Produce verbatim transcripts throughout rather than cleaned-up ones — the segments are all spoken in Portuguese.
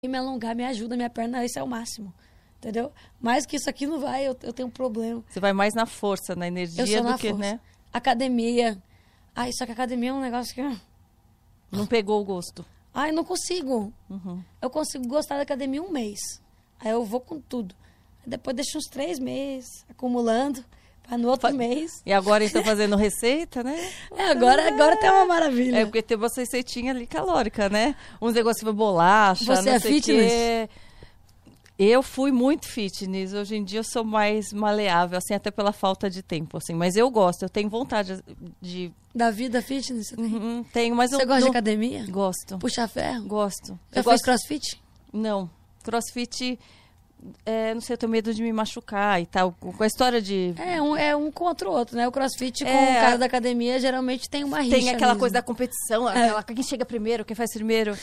me alongar, me ajuda, minha perna, esse é o máximo. Entendeu? Mais que isso aqui não vai, eu, eu tenho um problema. Você vai mais na força, na energia eu sou do na que, força. né? Academia. Ai, só que academia é um negócio que... Não pegou o gosto. Ai, não consigo. Uhum. Eu consigo gostar da academia um mês. Aí eu vou com tudo. Depois deixo uns três meses acumulando para no outro Fa mês. E agora estão fazendo receita, né? É, agora, é. agora tá uma maravilha. É, porque tem uma receitinha ali calórica, né? Uns negócios de bolacha, Você não é sei fitness? Quê. Eu fui muito fitness. Hoje em dia eu sou mais maleável, assim, até pela falta de tempo, assim. Mas eu gosto, eu tenho vontade de... Da vida fitness? Você tem? Uhum, tenho, mas Você eu gosta não... de academia? Gosto. Puxar ferro? Gosto. Já eu fez gosto... crossfit? Não. Crossfit, é, não sei, eu tenho medo de me machucar e tal. Com a história de... É um, é um contra o outro, né? O crossfit com É, o cara da academia geralmente tem uma rixa. Tem aquela mesmo. coisa da competição, É. aquela, quem chega primeiro, quem faz primeiro.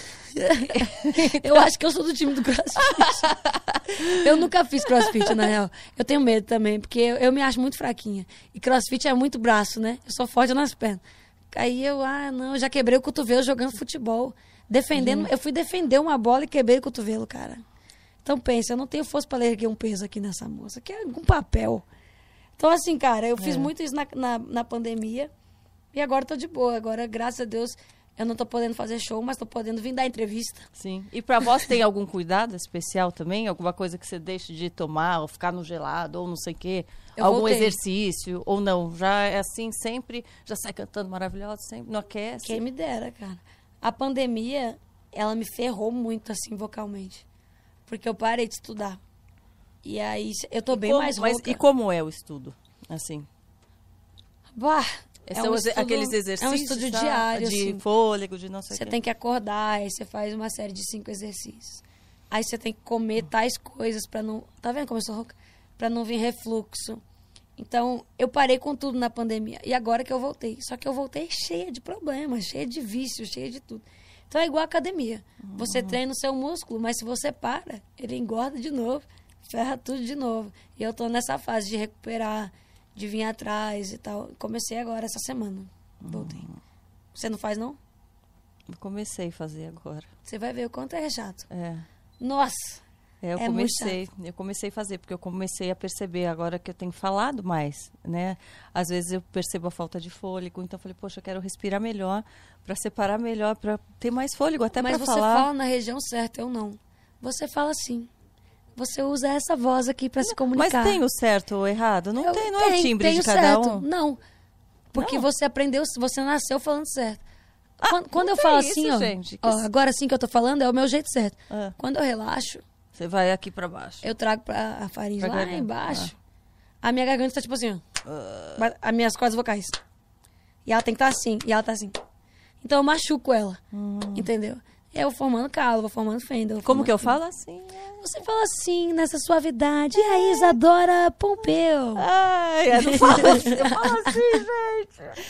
Eu acho que eu sou do time do crossfit. Eu nunca fiz crossfit, na real. Eu tenho medo também, porque eu, eu me acho muito fraquinha. E crossfit é muito braço, né? Eu sou forte nas pernas. Aí eu, ah, não, eu já quebrei o cotovelo jogando futebol. Defendendo, uhum. Eu fui defender uma bola e quebrei o cotovelo, cara. Então pensa, eu não tenho força para erguer um peso aqui nessa moça. Aqui é algum papel. Então assim, cara, eu fiz é. muito isso na, na, na pandemia. E agora tô de boa. Agora, graças a Deus, eu não tô podendo fazer show, mas tô podendo vir dar entrevista. Sim. E pra vós tem algum cuidado especial também? Alguma coisa que você deixa de tomar, ou ficar no gelado, ou não sei o quê? Eu algum voltei. Exercício, ou não? Já é assim sempre? Já sai cantando maravilhosa sempre? Não aquece? Quem me dera, cara. A pandemia, ela me ferrou muito, assim, vocalmente. Porque eu parei de estudar. E aí, eu tô e bem como, mais mas rouca. E como é o estudo, assim? Bah, é um estudo, aqueles exercícios, é um estudo tá? diário, de assim. fôlego, de não sei o Você quê. tem que acordar, aí você faz uma série de cinco exercícios. Aí você tem que comer tais coisas pra não... Tá vendo como eu sou rouca? Pra não vir refluxo. Então, eu parei com tudo na pandemia. E agora que eu voltei. Só que eu voltei cheia de problemas, cheia de vícios, cheia de tudo. Então, é igual a academia. Uhum. Você treina o seu músculo, mas se você para, ele engorda de novo, ferra tudo de novo. E eu tô nessa fase de recuperar, de vir atrás e tal. Comecei agora, essa semana. Voltei. Uhum. Você não faz, não? Eu comecei a fazer agora. Você vai ver o quanto é chato. É. Nossa! É, eu é comecei, eu comecei a fazer, porque eu comecei a perceber agora que eu tenho falado mais, né? Às vezes eu percebo a falta de fôlego, então eu falei, poxa, eu quero respirar melhor, para separar melhor, para ter mais fôlego, até para falar. Mas você fala na região certa, eu não. Você fala assim. Você usa essa voz aqui para se comunicar. Mas tem o certo ou errado? Não eu, tem, não tem, é o timbre tem de o cada certo. um? Não, porque não. você aprendeu, você nasceu falando certo. Ah, quando quando eu isso, falo assim, ó, gente, ó, agora sim que eu tô falando, é o meu jeito certo. Ah. Quando eu relaxo, você vai aqui para baixo. eu trago pra a faringe pra lá garganta. embaixo. Ah. A minha garganta tá tipo assim, ó. Uh. As minhas cordas vocais. E ela tem que estar tá assim, e ela tá assim. Então eu machuco ela, hum. entendeu? Eu vou formando calo, vou formando fenda. Vou Como formando que eu fenda. falo assim? Você fala assim, nessa suavidade. E aí, Isadora Pompeu? Ai, eu não falo assim, eu falo assim, gente.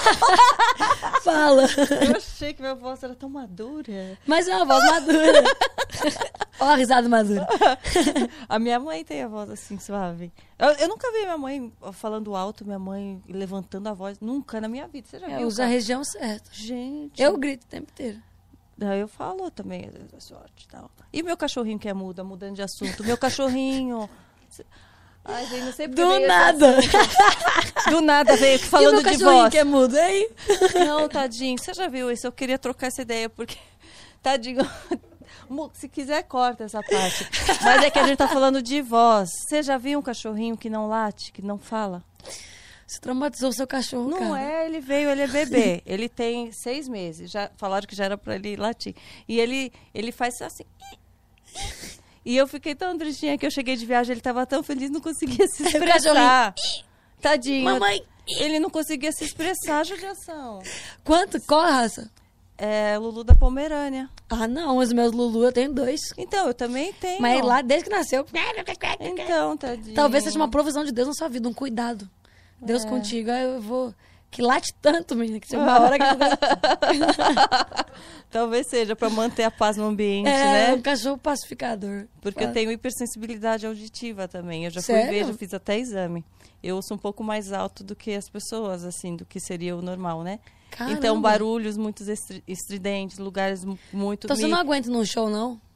Fala. Eu achei que minha voz era tão madura. Mas é uma voz madura. Ó a risada madura. A minha mãe tem a voz assim, suave. Eu, eu nunca vi minha mãe falando alto, minha mãe levantando a voz. Nunca na minha vida. Você já É, viu? usa a região certa. Gente. Eu grito o tempo inteiro. Daí eu falo também, às vezes, sorte e tal. E meu cachorrinho que é muda, mudando de assunto. Meu cachorrinho... Ai, gente, não sei porque Do nada. Do nada veio falando e meu de voz. Que é mudo, hein? Não, tadinho. Você já viu isso? Eu queria trocar essa ideia, porque... Tadinho... Se quiser, corta essa parte. Mas é que a gente tá falando de voz. Você já viu um cachorrinho que não late, que não fala? Você traumatizou o seu cachorro, não cara. Não é, ele veio, ele é bebê. Ele tem seis meses. Já falaram que já era pra ele latir. E ele, ele faz assim... E eu fiquei tão tristinha que eu cheguei de viagem, ele tava tão feliz, não conseguia se expressar. Tadinho. Mamãe. Ele não conseguia se expressar, judiação. Quanto? Qual a raça? É Lulu da Pomerânia. Ah, não, os meus Lulu eu tenho dois. Então, eu também tenho. Mas lá, desde que nasceu... Então, tadinho. Talvez seja uma provisão de Deus na sua vida, um cuidado. Deus é. contigo, aí eu vou... Que late tanto, menina, que chega uma hora que... Talvez seja para manter a paz no ambiente, é, né? É, um cachorro pacificador. Porque eu tenho hipersensibilidade auditiva também. Eu já Sério? fui ver, já fiz até exame. Eu ouço um pouco mais alto do que as pessoas, assim, do que seria o normal, né? Caramba. Então, barulhos muito estridentes, lugares muito... Então, me... você não aguenta num show, não?